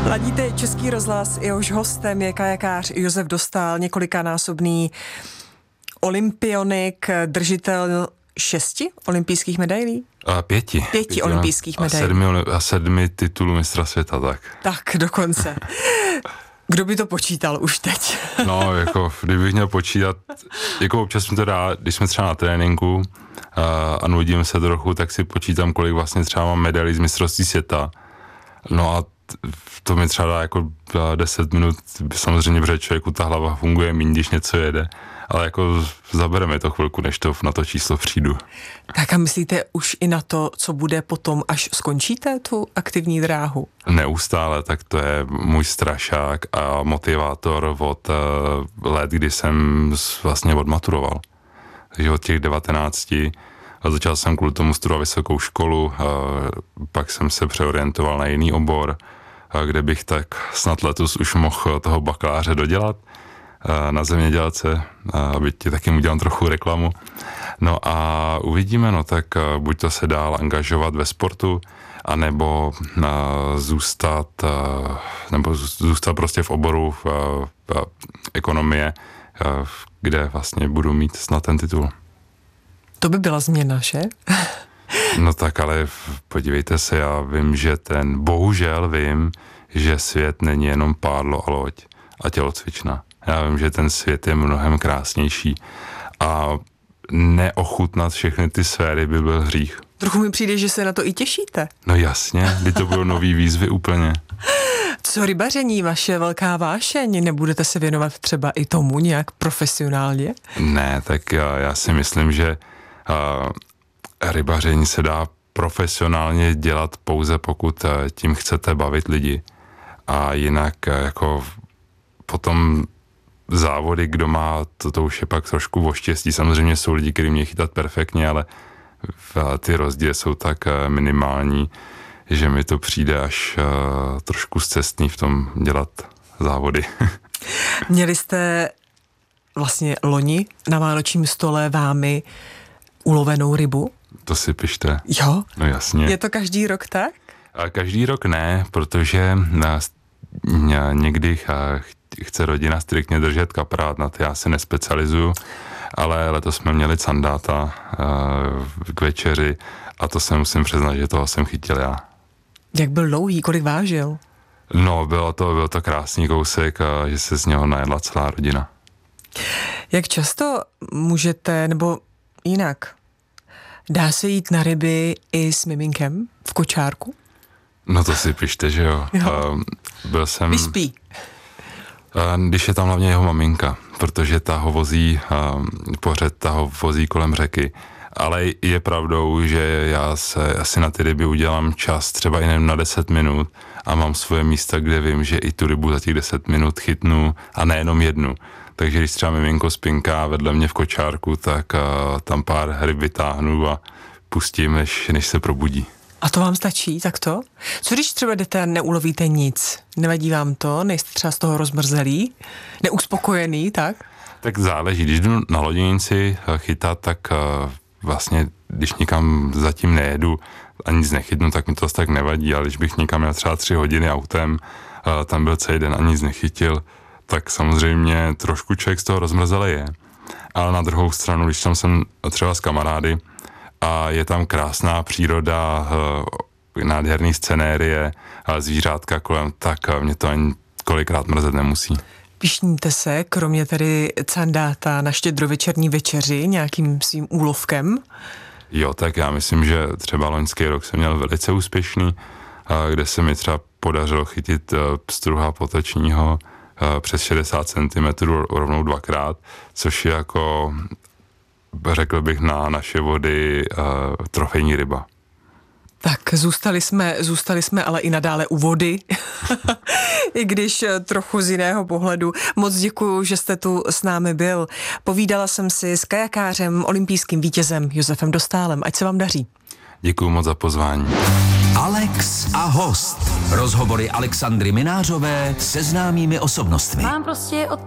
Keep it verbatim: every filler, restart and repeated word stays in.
Ladíte Český rozhlas, jehož hostem je kajakář Josef Dostál, několikanásobný olympionik, držitel šesti olympijských medailí? A pěti. Pěti, pěti olympijských medailí. A sedmi, a sedmi titulů mistra světa, tak. Tak, dokonce. Kdo by to počítal už teď? No, jako, kdybych měl počítat, jako občas mi to dá, když jsme třeba na tréninku a, a nudím se trochu, tak si počítám, kolik vlastně třeba mám medailí z mistrovství světa. No a to mi třeba dá jako deset minut, samozřejmě, protože člověku ta hlava funguje méně, když něco jede, ale jako zabereme to chvilku, než to na to číslo přijdu. Tak a myslíte už i na to, co bude potom, až skončíte tu aktivní dráhu? Neustále, tak to je můj strašák a motivátor od uh, let, kdy jsem vlastně odmaturoval. Takže od těch devatenácti a začal jsem kvůli tomu studovat vysokou školu, uh, pak jsem se přeorientoval na jiný obor, uh, kde bych tak snad letos už mohl toho bakaláře dodělat uh, na zemědělce, uh, aby ti taky udělám trochu reklamu. No a uvidíme, no tak uh, buď to se dál angažovat ve sportu, anebo uh, zůstat, uh, nebo zůstat prostě v oboru v, v ekonomie, uh, kde vlastně budu mít snad ten titul. To by byla změna, že? No tak ale podívejte se, já vím, že ten, bohužel vím, že svět není jenom pádlo a loď a tělocvična. Já vím, že ten svět je mnohem krásnější a neochutnat všechny ty sféry by byl hřích. Trochu mi přijde, že se na to i těšíte. No jasně, kdy to budou nový výzvy úplně. Co rybaření, vaše velká vášeň? Nebudete se věnovat třeba i tomu nějak profesionálně? Ne, tak já, já si myslím, že uh, rybaření se dá profesionálně dělat pouze, pokud uh, tím chcete bavit lidi. A jinak uh, jako potom závody, kdo má, to, to už je pak trošku o štěstí. Samozřejmě jsou lidi, kteří mě chytat perfektně, ale uh, ty rozdíly jsou tak uh, minimální, že mi to přijde až uh, trošku zcestný v tom dělat závody. Měli jste vlastně loni na vánočním stole vámi ulovenou rybu? To si pište. Jo? No jasně. Je to každý rok tak? A každý rok ne, protože nás někdy chce rodina striktně držet kaprát, na to já se nespecializuju, ale letos jsme měli candáta k večeři a to se musím přiznat, že toho jsem chytil já. Jak byl dlouhý, kolik vážil? No, bylo to, byl to krásný kousek, a že se z něho najedla celá rodina. Jak často můžete, nebo jinak, dá se jít na ryby i s miminkem v kočárku? No to si pište, že jo. jo. Uh, byl jsem... Vyspí. Uh, když je tam hlavně jeho maminka, protože ta ho vozí, uh, pořád ta ho vozí kolem řeky. Ale je pravdou, že já se asi na ty ryby udělám čas třeba i na deset minut a mám svoje místa, kde vím, že i tu rybu za těch deset minut chytnu a nejenom jednu. Takže když třeba miminko spinká vedle mě v kočárku, tak uh, tam pár ryb vytáhnu a pustím, než, než se probudí. A to vám stačí takto? Co když třeba jdete a neulovíte nic? Nevadí vám to? Nejste třeba z toho rozmrzelý? Neuspokojený, tak? Tak záleží. Když jdu na loděnici chytat, tak uh, vlastně, když nikam zatím nejedu a nic nechytnu, tak mi to tak nevadí, ale když bych někam měl třeba tři hodiny autem, uh, tam byl celý den a nic nechytil, tak samozřejmě trošku člověk z toho rozmrzelý je. Ale na druhou stranu, když tam jsem třeba s kamarády a je tam krásná příroda, uh, nádherný scenérie, uh, zvířátka kolem, tak uh, mě to ani kolikrát mrzet nemusí. Pišníte se, kromě tedy candáta na štědrovečerní večeři, nějakým svým úlovkem? Jo, tak já myslím, že třeba loňský rok jsem měl velice úspěšný, kde se mi třeba podařilo chytit pstruha potečního přes šedesát centimetrů rovnou dvakrát, což je jako, řekl bych, na naše vody trofejní ryba. Tak zůstali jsme, zůstali jsme ale i nadále u vody, i když trochu z jiného pohledu. Moc děkuju, že jste tu s námi byl. Povídala jsem si s kajakářem, olympijským vítězem Josefem Dostálem. Ať se vám daří. Děkuju moc za pozvání. Alex a host. Rozhovory Alexandry Minářové se známými osobnostmi. Mám prostě od